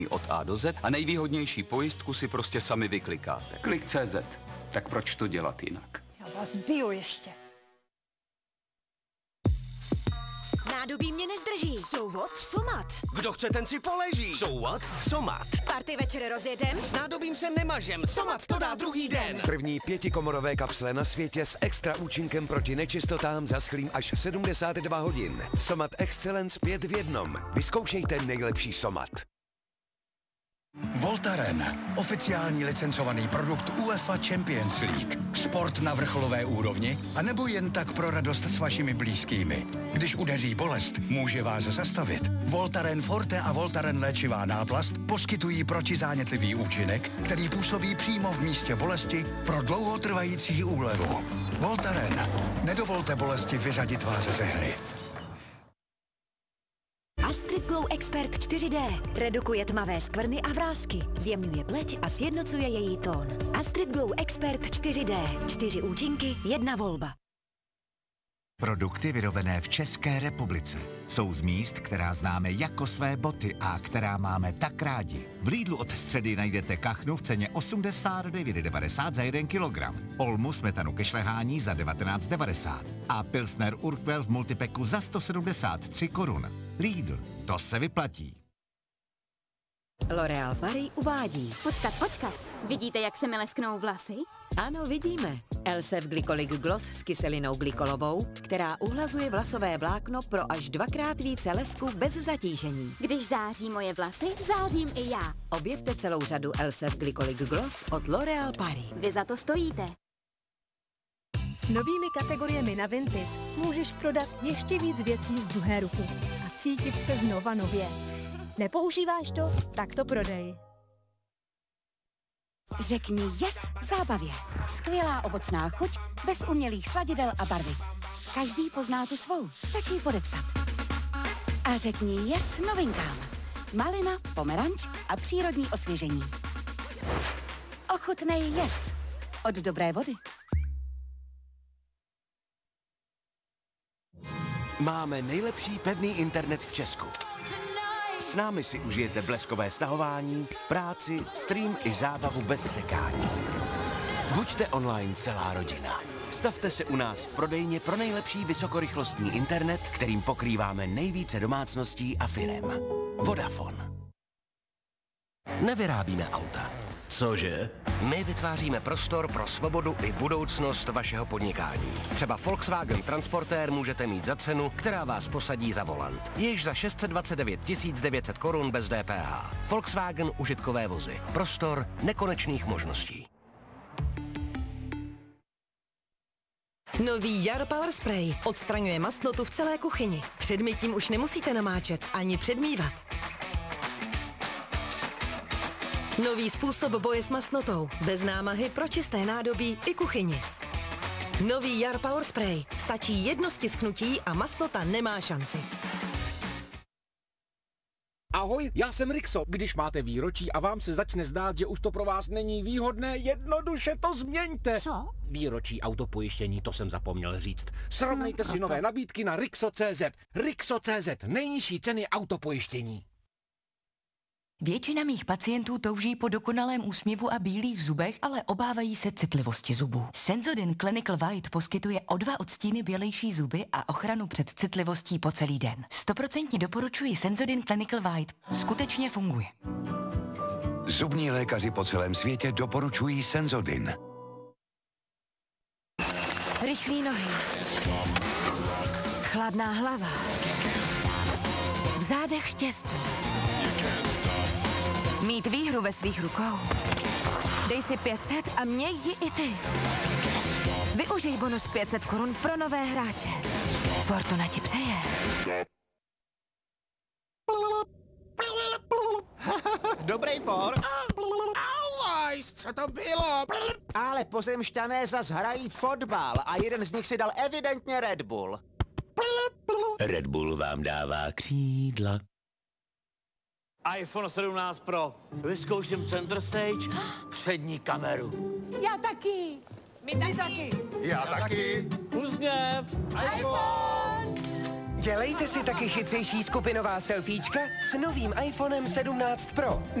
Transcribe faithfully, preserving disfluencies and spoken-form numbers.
od A do Z a nejvýhodnější pojistku si prostě sami vyklikáte. Klik tečka cé zet. Tak proč to dělat jinak? Já vás biju ještě. Nádobí mě nezdrží. So what? Somat. Kdo chce, ten si poleží. So what? Somat. Party večer rozjedem. S nádobím se nemažem. Somat to dá druhý den. První pětikomorové kapsle na světě s extra účinkem proti nečistotám zaschlým až sedmdesát dva hodin. Somat Excellence pět v jednom. Vyzkoušejte nejlepší Somat. Voltaren, oficiální licencovaný produkt UEFA Champions League. Sport na vrcholové úrovni, anebo jen tak pro radost s vašimi blízkými. Když udeří bolest, může vás zastavit. Voltaren Forte a Voltaren léčivá náplast poskytují protizánětlivý účinek, který působí přímo v místě bolesti pro dlouhotrvající úlevu. Voltaren, nedovolte bolesti vyřadit vás ze hry. Astrid Glow Expert čtyři dé redukuje tmavé skvrny a vrásky, zjemňuje pleť a sjednocuje její tón. Astrid Glow Expert čtyři dé. Čtyři účinky, jedna volba. Produkty vyrobené v České republice jsou z míst, která známe jako své boty a která máme tak rádi. V Lidlu od středy najdete kachnu v ceně osmdesát devět devadesát za jeden kilogram, Olmu smetanu ke šlehání za devatenáct devadesát a Pilsner Urquell v multipeku za sto sedmdesát tři korun. Lidl, to se vyplatí. L'Oréal Paris uvádí. Počkat, počkat. Vidíte, jak se mi lesknou vlasy? Ano, vidíme. Elsef Glycolic Gloss s kyselinou glykolovou, která uhlazuje vlasové vlákno pro až dvakrát více lesku bez zatížení. Když září moje vlasy, zářím i já. Objevte celou řadu Elsef Glycolic Gloss od L'Oréal Paris. Vy za to stojíte. S novými kategoriemi na Vinted můžeš prodat ještě víc věcí z druhé ruky a cítit se znova nově. Nepoužíváš to? Tak to prodej. Řekni yes zábavě. Skvělá ovocná chuť, bez umělých sladidel a barviv. Každý pozná tu svou, stačí podepsat. A řekni yes novinkám. Malina, pomeranč a přírodní osvěžení. Ochutnej yes od Dobré vody. Máme nejlepší pevný internet v Česku. S námi si užijete bleskové stahování, práci, stream i zábavu bez sekání. Buďte online celá rodina. Stavte se u nás v prodejně pro nejlepší vysokorychlostní internet, kterým pokrýváme nejvíce domácností a firem. Vodafone. Nevyrábíme auta. Cože? My vytváříme prostor pro svobodu i budoucnost vašeho podnikání. Třeba Volkswagen Transportér můžete mít za cenu, která vás posadí za volant. Již za šest set dvacet devět tisíc devět set korun bez D P H. Volkswagen užitkové vozy. Prostor nekonečných možností. Nový Jar Power Spray odstraňuje mastnotu v celé kuchyni. Před mytím už nemusíte namáčet ani předmývat. Nový způsob boje s mastnotou. Bez námahy pro čisté nádobí i kuchyni. Nový Jar Power Spray. Stačí jedno stisknutí a mastnota nemá šanci. Ahoj, já jsem Rixo. Když máte výročí a vám se začne zdát, že už to pro vás není výhodné, jednoduše to změňte. Co? Výročí autopojištění, to jsem zapomněl říct. Srovnejte si nové nabídky na Rixo tečka cé zet. Rixo tečka cé zet, nejnižší ceny autopojištění. Většina mých pacientů touží po dokonalém úsměvu a bílých zubech, ale obávají se citlivosti zubů. Sensodyne Clinical White poskytuje o dva odstíny bělejší zuby a ochranu před citlivostí po celý den. Stoprocentně doporučuji Sensodyne Clinical White. Skutečně funguje. Zubní lékaři po celém světě doporučují Sensodyne. Rychlý nohy. Chladná hlava. V zádech štěstí. Mít výhru ve svých rukou. Dej si pět set a měj ji i ty. Využij bonus pět set korun pro nové hráče. Fortuna ti přeje. Dobrý for. Auajs, co to bylo? Ale pozemšťané zas hrají fotbal a jeden z nich si dal evidentně Red Bull. Red Bull vám dává křídla. iPhone sedmnáct Pro. Vyzkouším center stage, přední kameru. Já taky. My taky. taky. Já taky. Uzněv. iPhone. Dělejte si taky chytřejší skupinová selfiečka s novým iPhonem sedmnáct Pro.